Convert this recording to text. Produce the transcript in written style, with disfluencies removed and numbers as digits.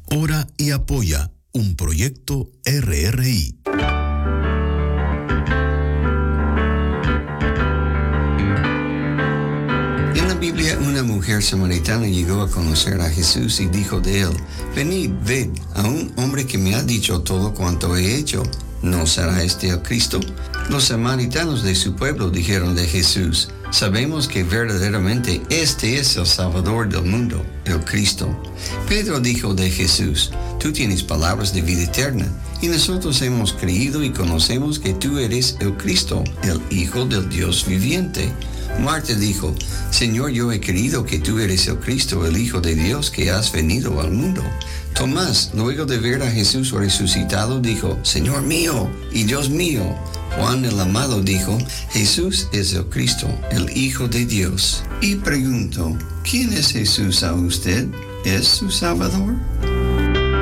Ora y apoya un proyecto RRI. En la Biblia, una mujer samaritana llegó a conocer a Jesús y dijo de él: venid, ved a un hombre que me ha dicho todo cuanto he hecho. ¿No será este el Cristo? Los samaritanos de su pueblo dijeron de Jesús: sabemos que verdaderamente este es el Salvador del mundo, el Cristo. Pedro dijo de Jesús: tú tienes palabras de vida eterna, y nosotros hemos creído y conocemos que tú eres el Cristo, el Hijo del Dios viviente. Marta dijo: Señor, yo he creído que tú eres el Cristo, el Hijo de Dios, que has venido al mundo. Tomás, luego de ver a Jesús resucitado, dijo: Señor mío y Dios mío. Juan el amado dijo: Jesús es el Cristo, el Hijo de Dios. Y pregunto: ¿quién es Jesús a usted? ¿Es su Salvador?